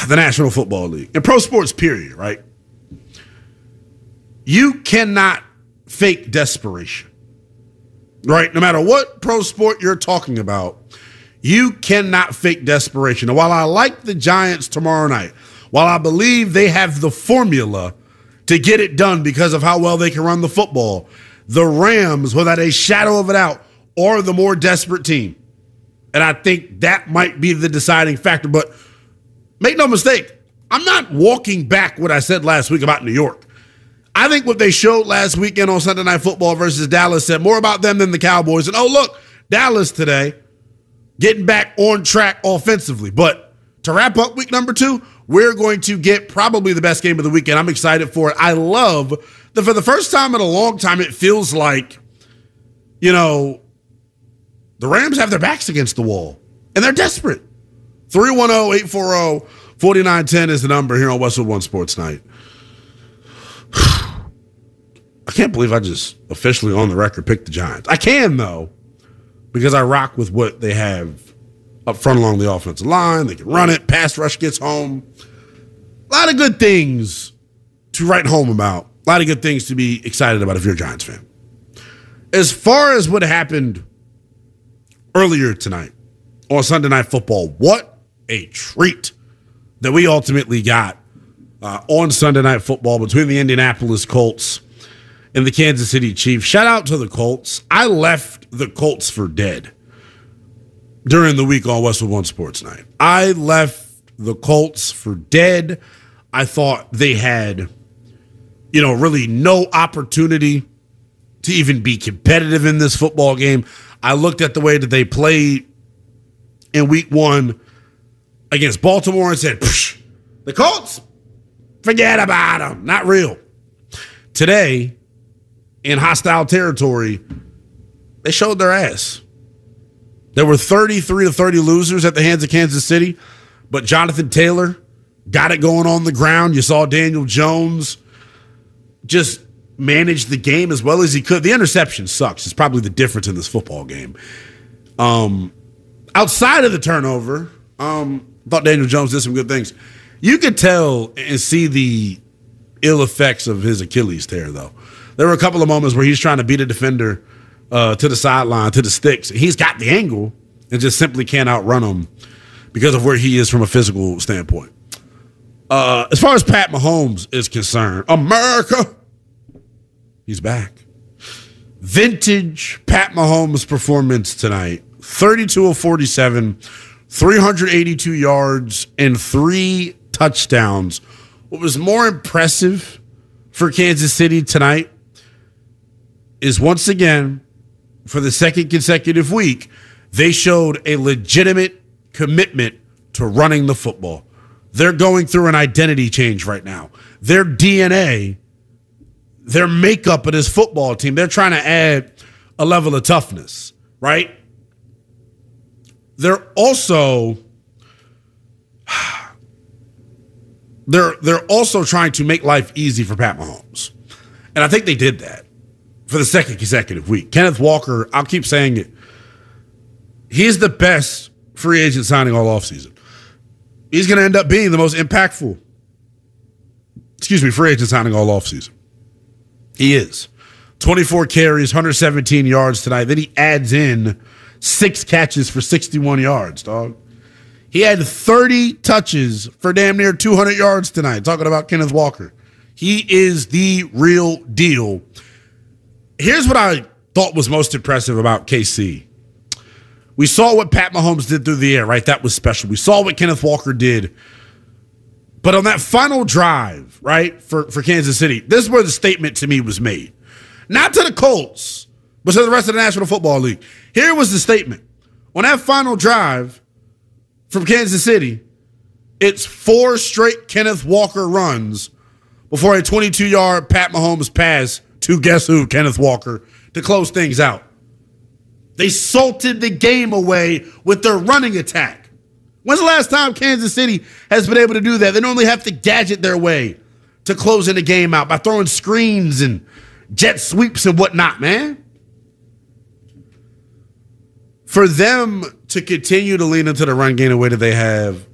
the National Football League and pro sports, period, right? You cannot fake desperation, right? No matter what pro sport you're talking about, you cannot fake desperation. And while I like the Giants tomorrow night, while I believe they have the formula to get it done because of how well they can run the football, the Rams, without a shadow of a doubt, are the more desperate team. And I think that might be the deciding factor. But make no mistake, I'm not walking back what I said last week about New York. I think what they showed last weekend on Sunday Night Football versus Dallas said more about them than the Cowboys. And, oh, look, Dallas today getting back on track offensively. But to wrap up week number 2, we're going to get probably the best game of the weekend. I'm excited for it. I love that for the first time in a long time, it feels like, the Rams have their backs against the wall, and they're desperate. 310-840-4910 is the number here on Westwood One Sports Night. I can't believe I just officially on the record picked the Giants. I can, though, because I rock with what they have up front along the offensive line. They can run it. Pass rush gets home. A lot of good things to write home about. A lot of good things to be excited about if you're a Giants fan. As far as what happened earlier tonight on Sunday Night Football, what a treat that we ultimately got on Sunday Night Football between the Indianapolis Colts and the Kansas City Chiefs. Shout out to the Colts. I left the Colts for dead during the week on Westwood One Sports Night. I left the Colts for dead. I thought they had, really no opportunity to even be competitive in this football game. I looked at the way that they played in week 1 against Baltimore and said, the Colts, forget about them. Not real. Today, in hostile territory, they showed their ass. There were 33-30 losers at the hands of Kansas City, but Jonathan Taylor got it going on the ground. You saw Daniel Jones just manage the game as well as he could. The interception sucks. It's probably the difference in this football game. Outside of the turnover, thought Daniel Jones did some good things. You could tell and see the ill effects of his Achilles tear, though. There were a couple of moments where he's trying to beat a defender to the sideline, to the sticks. He's got the angle and just simply can't outrun him because of where he is from a physical standpoint. As far as Pat Mahomes is concerned, America, he's back. Vintage Pat Mahomes performance tonight. 32 of 47, 382 yards, and 3 touchdowns. What was more impressive for Kansas City tonight is once again, for the second consecutive week, they showed a legitimate commitment to running the football. They're going through an identity change right now. Their DNA, their makeup of this football team, they're trying to add a level of toughness, right? They're also trying to make life easy for Pat Mahomes. And I think they did that for the second consecutive week. Kenneth Walker, I'll keep saying it, he's the best free agent signing all offseason. He's going to end up being the most impactful, free agent signing all offseason. He is. 24 carries, 117 yards tonight. Then he adds in 6 catches for 61 yards, dog. He had 30 touches for damn near 200 yards tonight. Talking about Kenneth Walker. He is the real deal. Here's what I thought was most impressive about KC. We saw what Pat Mahomes did through the air, right? That was special. We saw what Kenneth Walker did. But on that final drive, right, for Kansas City, this is where the statement to me was made. Not to the Colts, but to the rest of the National Football League. Here was the statement. On that final drive from Kansas City, it's 4 straight Kenneth Walker runs before a 22-yard Pat Mahomes pass to guess who, Kenneth Walker, to close things out. They salted the game away with their running attack. When's the last time Kansas City has been able to do that? They normally have to gadget their way to closing the game out by throwing screens and jet sweeps and whatnot, man. For them to continue to lean into the run game the way that they have,